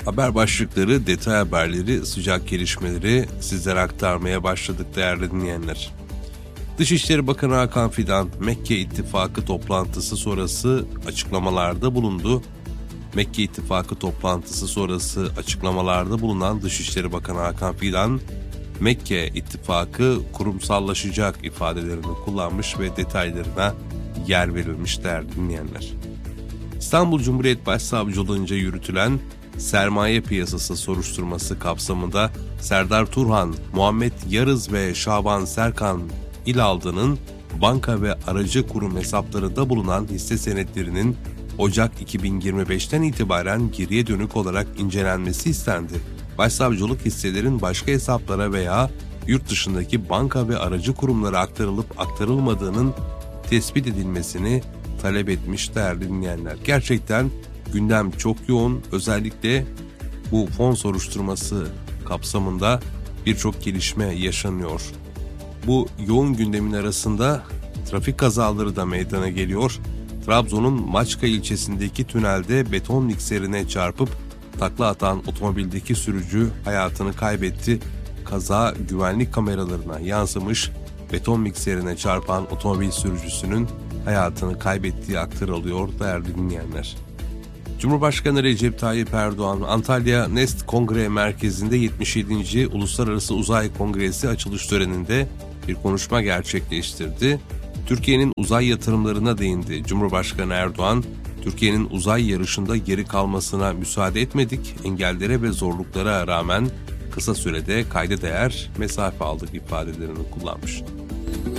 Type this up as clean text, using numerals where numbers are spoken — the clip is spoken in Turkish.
Haber başlıkları, detay haberleri, sıcak gelişmeleri sizlere aktarmaya başladık değerli dinleyenler. Dışişleri Bakanı Hakan Fidan, Mekke İttifakı toplantısı sonrası açıklamalarda bulundu. Mekke İttifakı toplantısı sonrası açıklamalarda bulunan Dışişleri Bakanı Hakan Fidan, Mekke İttifakı kurumsallaşacak ifadelerini kullanmış ve detaylarına yer verilmiş değerli dinleyenler. İstanbul Cumhuriyet Başsavcılığınca yürütülen sermaye piyasası soruşturması kapsamında Serdar Turhan, Muhammed Yarız ve Şaban Serkan İlaldı'nın banka ve aracı kurum hesaplarında bulunan hisse senetlerinin Ocak 2025'ten itibaren geriye dönük olarak incelenmesi istendi. Başsavcılık hisselerin başka hesaplara veya yurt dışındaki banka ve aracı kurumlara aktarılıp aktarılmadığının tespit edilmesini talep etmiş değerli dinleyenler. Gerçekten gündem çok yoğun. Özellikle bu fon soruşturması kapsamında birçok gelişme yaşanıyor. Bu yoğun gündemin arasında trafik kazaları da meydana geliyor. Trabzon'un Maçka ilçesindeki tünelde beton mikserine çarpıp takla atan otomobildeki sürücü hayatını kaybetti. Kaza güvenlik kameralarına yansımış. Beton mikserine çarpan otomobil sürücüsünün hayatını kaybettiği aktarılıyor değerli dinleyenler. Cumhurbaşkanı Recep Tayyip Erdoğan, Antalya Nest Kongre Merkezi'nde 77. Uluslararası Uzay Kongresi açılış töreninde bir konuşma gerçekleştirdi. Türkiye'nin uzay yatırımlarına değindi. Cumhurbaşkanı Erdoğan, Türkiye'nin uzay yarışında geri kalmasına müsaade etmedik, engellere ve zorluklara rağmen kısa sürede kayda değer mesafe aldık ifadelerini kullanmış.